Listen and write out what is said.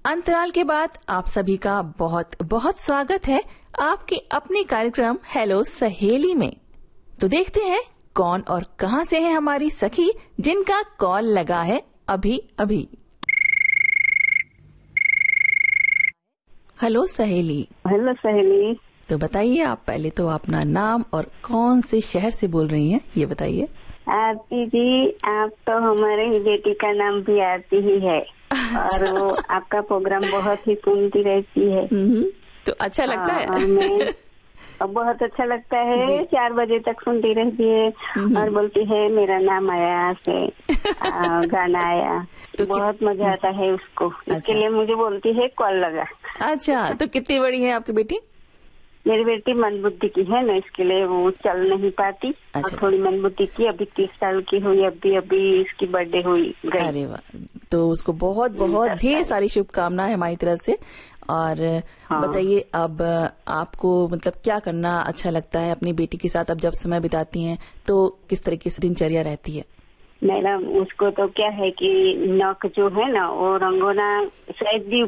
अंतराल के बाद आप सभी का बहुत बहुत स्वागत है आपके अपने कार्यक्रम हेलो सहेली में। तो देखते हैं कौन और कहां से है हमारी सखी जिनका कॉल लगा है अभी अभी। हेलो सहेली। हेलो सहेली। तो बताइए, आप पहले तो अपना नाम और कौन से शहर से बोल रही हैं ये बताइए। आरती जी, आप तो हमारे ही बेटी का नाम भी आरती ही है। और वो आपका प्रोग्राम बहुत ही सुनती रहती है। तो अच्छा लगता है। मैं बहुत अच्छा लगता है। 4 बजे तक सुनती रहती है और बोलती है मेरा नाम आया से गाना आया। तो बहुत मजा आता है उसको। इसके लिए मुझे बोलती है कॉल लगा। अच्छा, तो कितनी बड़ी है आपकी बेटी? मेरी बेटी मंदबुद्धि की है ना, इसके लिए वो चल नहीं पाती। और थोड़ी मंदबुद्धि की, अभी 30 साल की हुई। अभी इसकी बर्थडे हुई गई। अरे वाह, तो उसको बहुत बहुत ढेर सारी शुभकामनाएं हमारी तरफ से। और बताइए, अब आपको मतलब क्या करना अच्छा लगता है अपनी बेटी के साथ? अब जब समय बिताती हैं तो किस तरीके से दिनचर्या रहती है? मैडम, उसको तो क्या है कि नक जो है ना वो रंगोना शायद भी